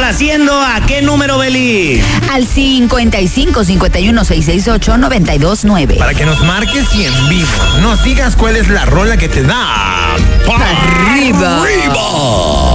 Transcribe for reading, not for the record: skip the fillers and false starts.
complaciendo a qué número, Beli? Al 55-51-668-929. Para que nos marques y en vivo nos digas cuál es la rola que te da ¡Arriba! ¡Arriba!